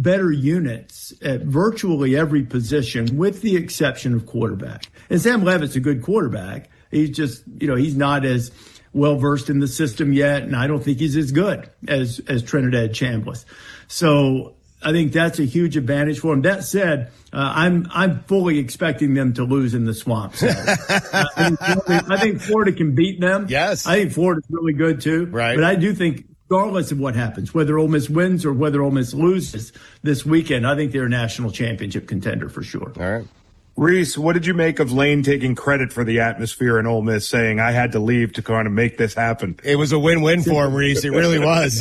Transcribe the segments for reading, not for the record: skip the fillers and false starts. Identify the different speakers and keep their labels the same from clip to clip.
Speaker 1: better units at virtually every position, with the exception of quarterback. And Sam Leavitt's a good quarterback. He's just, he's not as well versed in the system yet, and I don't think he's as good as Trinidad Chambliss. So I think that's a huge advantage for him. That said, I'm fully expecting them to lose in the Swamp. I think Florida can beat them.
Speaker 2: Yes.
Speaker 1: I think Florida's really good too.
Speaker 2: Right.
Speaker 1: But I do think, regardless of what happens, whether Ole Miss wins or whether Ole Miss loses this weekend, I think they're a national championship contender for sure.
Speaker 2: All right.
Speaker 3: Reese, what did you make of Lane taking credit for the atmosphere in Ole Miss, saying, I had to leave to kind of make this happen?
Speaker 2: It was a win-win for him, Reese. It really was.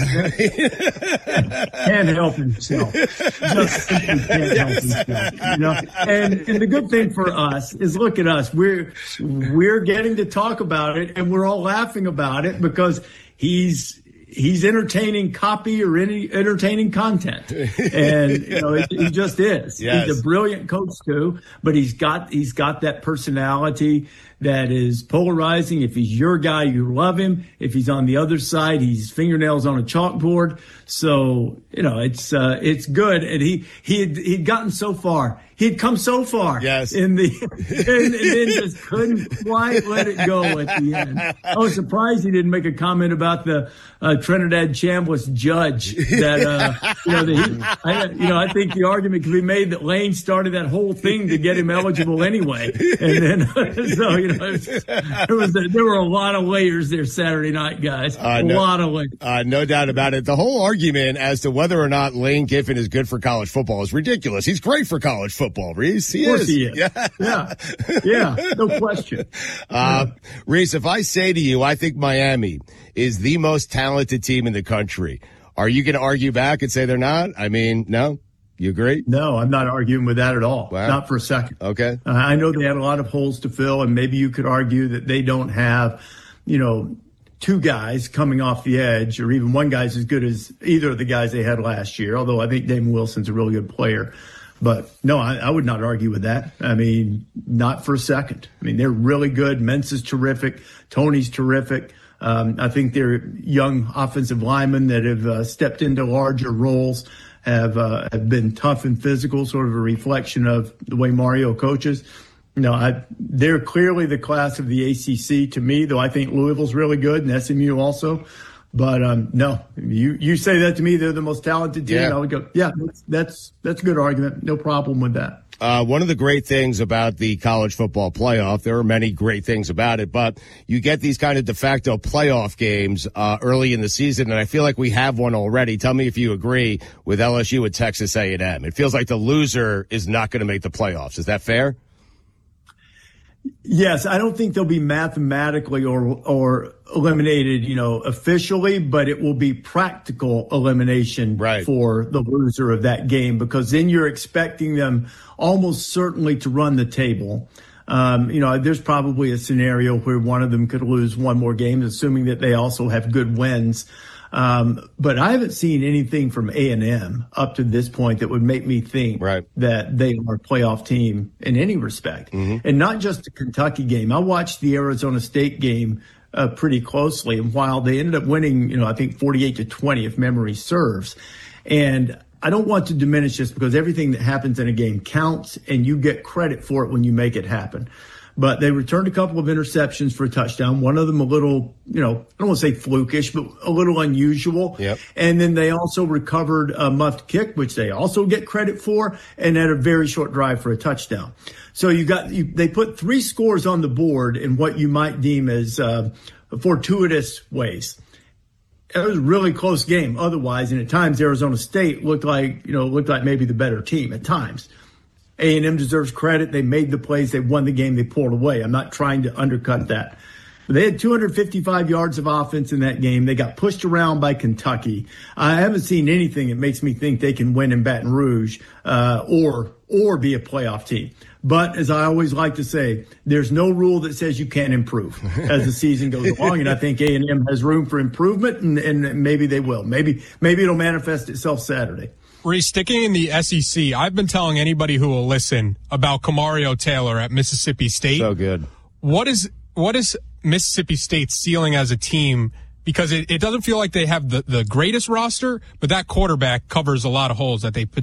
Speaker 1: Can't help himself. Just simply can't help himself. And the good thing for us is, look at us. We're getting to talk about it, and we're all laughing about it because he's entertaining copy or any entertaining content. And, he just is.
Speaker 2: Yes.
Speaker 1: He's a brilliant coach too, but he's got that personality that is polarizing. If he's your guy, you love him. If he's on the other side, he's fingernails on a chalkboard. So, it's good. And he'd gotten so far. He'd come so far.
Speaker 2: Yes.
Speaker 1: And then just couldn't quite let it go at the end. I was surprised he didn't make a comment about the Trinidad Chambliss judge. I think the argument can be made that Lane started that whole thing to get him eligible anyway. And then, there were a lot of layers there Saturday night, guys. A lot of layers.
Speaker 2: No doubt about it. The whole argument as to whether or not Lane Kiffin is good for college football is ridiculous. He's great for college football, Reese.
Speaker 1: Of course he is. Yeah, no question.
Speaker 2: Reese, if I say to you, I think Miami is the most talented team in the country, are you going to argue back and say they're not? I mean, no? You agree?
Speaker 1: No, I'm not arguing with that at all.
Speaker 2: Wow.
Speaker 1: Not for a second.
Speaker 2: Okay.
Speaker 1: I know they had a lot of holes to fill, and maybe you could argue that they don't have, two guys coming off the edge, or even one guy's as good as either of the guys they had last year, although I think Damon Wilson's a really good player. But no, I would not argue with that. I mean, not for a second. I mean, they're really good. Mensah's terrific. Tony's terrific. I think they're young offensive linemen that have stepped into larger roles, have been tough and physical, sort of a reflection of the way Mario coaches. They're clearly the class of the ACC to me, though I think Louisville's really good and SMU also. But no, you say that to me, they're the most talented team.
Speaker 2: Yeah.
Speaker 1: I would go, yeah, that's a good argument. No problem with that.
Speaker 2: One of the great things about the college football playoff, there are many great things about it, but you get these kind of de facto playoff games early in the season, and I feel like we have one already. Tell me if you agree with LSU and Texas A&M. It feels like the loser is not going to make the playoffs. Is that fair?
Speaker 1: Yes, I don't think they'll be mathematically or eliminated, officially, but it will be practical elimination for the loser of that game, because then you're expecting them almost certainly to run the table. There's probably a scenario where one of them could lose one more game, assuming that they also have good wins. But I haven't seen anything from A&M up to this point that would make me think that they are a playoff team in any respect. Mm-hmm. And not just the Kentucky game. I watched the Arizona State game pretty closely. And while they ended up winning, I think 48-20, if memory serves. And I don't want to diminish this, because everything that happens in a game counts, and you get credit for it when you make it happen. But they returned a couple of interceptions for a touchdown. One of them a little, I don't want to say flukish, but a little unusual.
Speaker 2: Yep.
Speaker 1: And then they also recovered a muffed kick, which they also get credit for, and had a very short drive for a touchdown. So they put 3 scores on the board in what you might deem as fortuitous ways. It was a really close game otherwise, and at times Arizona State looked like maybe the better team at times. A&M deserves credit. They made the plays. They won the game. They pulled away. I'm not trying to undercut that. But they had 255 yards of offense in that game. They got pushed around by Kentucky. I haven't seen anything that makes me think they can win in Baton Rouge or be a playoff team. But as I always like to say, there's no rule that says you can't improve as the season goes along. And I think A&M has room for improvement, and maybe they will. Maybe it'll manifest itself Saturday.
Speaker 4: Reese, sticking in the SEC, I've been telling anybody who will listen about Kamario Taylor at Mississippi State.
Speaker 2: So good.
Speaker 4: What is Mississippi State's ceiling as a team? Because it doesn't feel like they have the greatest roster, but that quarterback covers a lot of holes that they